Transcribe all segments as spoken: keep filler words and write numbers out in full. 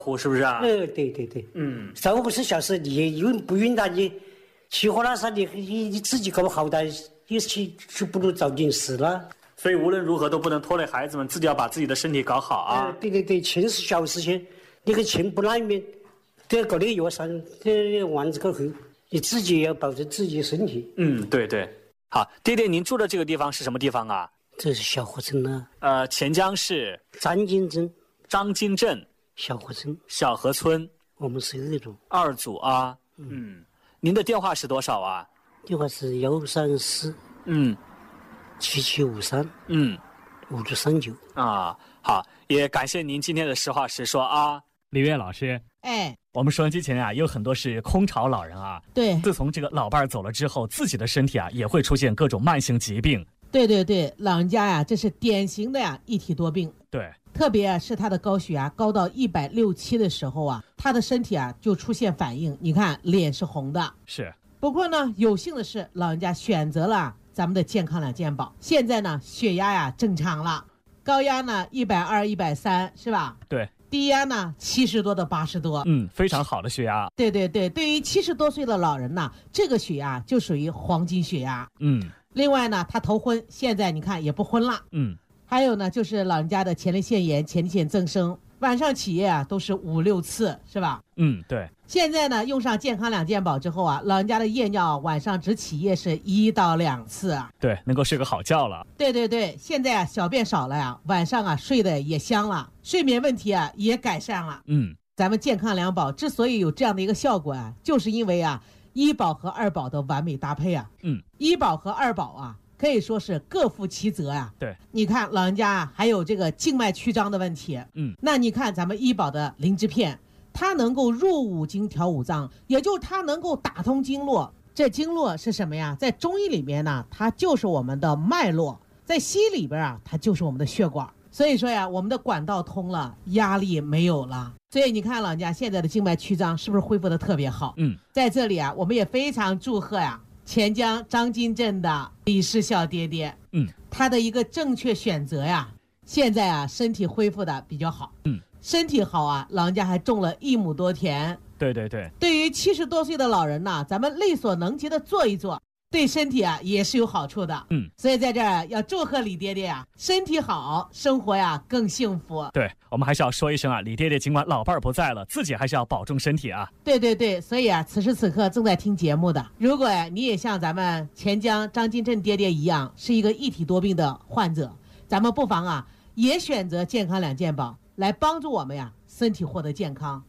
苦是不是啊？ 呃，对对对， 嗯， 三五十小时你晕不晕的你，起火了噻，你你你自己搞好歹也是就不如早点死了。 所以无论如何都不能拖累孩子们，自己要把自己的身体搞好啊。 呃，对对对，钱是小事情，那个钱不那面，都要搞那个药上，这丸子过后，你自己也要保证自己的身体。 嗯，对对。好，爹爹，您住的这个地方是什么地方啊？ 这是小河镇啊。 呃，钱江市张金镇。 张金镇。 小河村。 小河村。 我们是二组。 二组啊。嗯。嗯，您的电话是多少啊？ 电话是幺三四。 嗯。 七七五三。 嗯。 五九三九。 啊，好，也感谢您今天的实话实说啊。 李月老师， 哎， 我们收音机前啊有很多是空巢老人啊。 对， 自从这个老伴儿走了之后，自己的身体啊也会出现各种慢性疾病。 对对对，老人家呀，这是典型的呀一体多病。 对， 特别啊是他的高血压高到一百六七的时候啊，他的身体啊就出现反应，你看脸是红的。 是。 不过呢，有幸的是老人家选择了咱们的健康两健保，现在呢血压呀正常了，高压呢一百二、一百三是吧？ 对。 低压呢七十多到八十多， 嗯，非常好的血压。 对对对，对于七十多岁的老人呢，这个血压就属于黄金血压。 嗯。 另外呢，他头昏，现在你看也不昏了。 嗯。 还有呢，就是老人家的前列腺炎、前列腺增生，晚上起夜啊都是五六次，是吧？ 嗯，对。 现在呢，用上健康两健保之后啊，老人家的夜尿晚上只起夜是一到两次啊。 对，能够睡个好觉了。 对对对，现在啊小便少了呀，晚上啊睡得也香了，睡眠问题啊也改善了。 嗯， 咱们健康两保之所以有这样的一个效果啊，就是因为啊医保和二保的完美搭配啊。 嗯， 医保和二保啊可以说是各负其责呀、啊。 对， 你看老人家啊还有这个静脉曲张的问题。 嗯， 那你看咱们医保的灵芝片。它能够入五经调五脏，也就是它能够打通经络。这经络是什么呀？在中医里面呢，它就是我们的脉络；在西医里边啊，它就是我们的血管。所以说呀，我们的管道通了，压力没有了。所以你看老人家现在的静脉曲张是不是恢复的特别好？ 嗯， 在这里啊，我们也非常祝贺呀，钱江张金镇的李氏小爹爹， 嗯， 他的一个正确选择呀，现在啊身体恢复的比较好。 嗯。 身体好啊，老人家还种了一亩多田。 对对对， 对于七十多岁的老人呢，咱们力所能及的做一做，对身体啊也是有好处的。 嗯， 所以在这儿要祝贺李爹爹啊，身体好，生活呀更幸福。 对，我们还是要说一声啊，李爹爹尽管老伴儿不在了，自己还是要保重身体啊。 对对对，所以啊，此时此刻正在听节目的，如果呀你也像咱们钱江张金镇爹爹一样，是一个一体多病的患者，咱们不妨啊也选择健康两健保。来帮助我们呀，身体获得健康。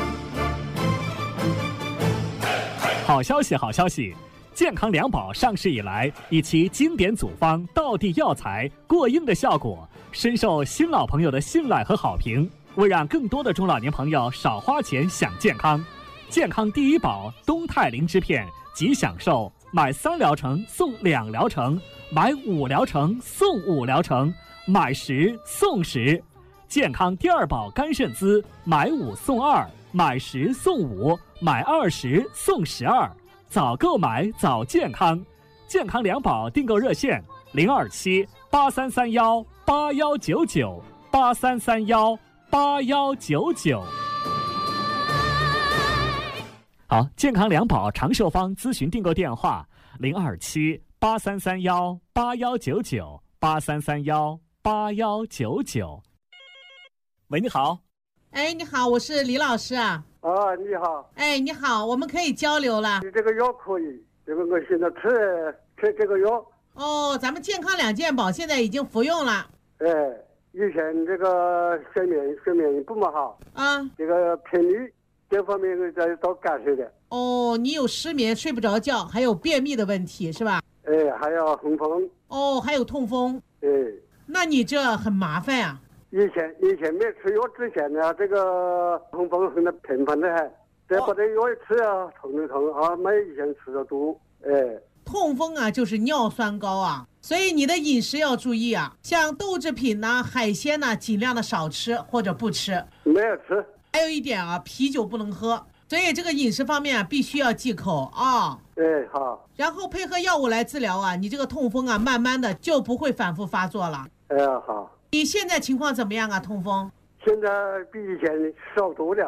好消息，好消息！健康两保上市以来，以其经典组方、道地药材、过硬的效果，深受新老朋友的信赖和好评。为让更多的中老年朋友少花钱享健康，健康第一保东泰灵芝片即享受买三疗程送两疗程，买五疗程送五疗程，买十送十。健康第二保肝肾滋，买五送二，买十送五，买二十送十二。早购买早健康，健康两保订购热线零二七八三三幺八幺九九八三三幺八幺九九。好，健康两保长寿方咨询订购电话零二七八三三幺八幺九九八三三幺八幺九九。喂，你好。 哎，你好，我是李老师啊。 啊，你好。 哎，你好，我们可以交流了。 你这个药可以，这个我现在吃吃这个药。 哦，咱们健康两健保现在已经服用了。 哎，以前这个睡眠睡眠不么好啊， 这个频率这方面在都改善的。 哦，你有失眠睡不着觉，还有便秘的问题是吧？ 哎，还有痛风。 哦，还有痛风。 哎， 那你这很麻烦啊。 以前以前没吃药之前呢，这个痛风很频繁的很，这把这药一吃啊，痛的痛啊，没以前吃的多。哎， 痛风啊，就是尿酸高啊，所以你的饮食要注意啊，像豆制品呐、海鲜呐，尽量的少吃或者不吃。 没有吃。 还有一点啊，啤酒不能喝，所以这个饮食方面啊，必须要忌口啊。 哎，好。 然后配合药物来治疗啊，你这个痛风啊，慢慢的就不会反复发作了。 哎，好。 你现在情况怎么样啊？痛风？ 现现在比以前少多了。